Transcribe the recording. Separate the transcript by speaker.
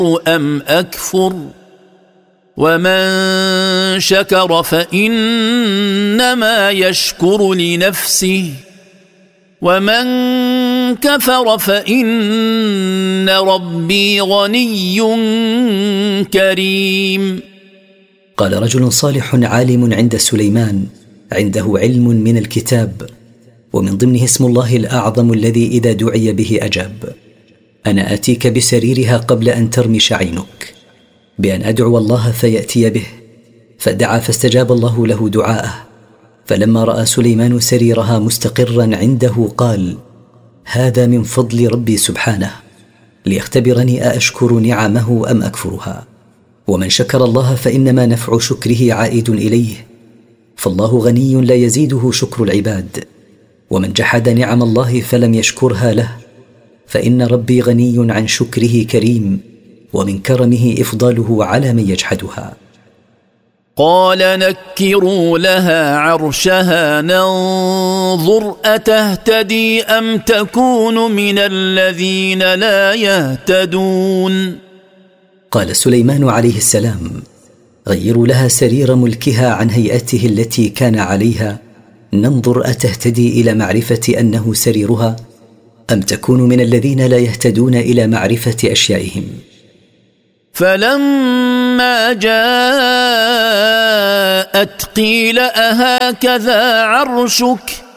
Speaker 1: أم أكفر ومن شكر فإنما يشكر لنفسه ومن كفر فإن ربي غني كريم.
Speaker 2: قال رجل صالح عالم عند سليمان عنده علم من الكتاب ومن ضمنه اسم الله الأعظم الذي إذا دعي به أجاب: أنا آتيك بسريرها قبل أن ترمش عينك، بأن أدعو الله فيأتي به. فدعا فاستجاب الله له دعاءه. فلما رأى سليمان سريرها مستقرا عنده قال: هذا من فضل ربي سبحانه ليختبرني أأشكر نعمه أم أكفرها. ومن شكر الله فإنما نفع شكره عائد إليه، فالله غني لا يزيده شكر العباد. ومن جحد نعم الله فلم يشكرها له فإن ربي غني عن شكره كريم، ومن كرمه إفضاله على من يجحدها.
Speaker 1: قال نكروا لها عرشها ننظر أتهتدي أم تكون من الذين لا يهتدون.
Speaker 2: قال سليمان عليه السلام: غيروا لها سرير ملكها عن هيئته التي كان عليها، ننظر أتهتدي إلى معرفة أنه سريرها أم تكون من الذين لا يهتدون إلى معرفة أشيائهم.
Speaker 1: فلما جاءت قيل أهكذا عرشك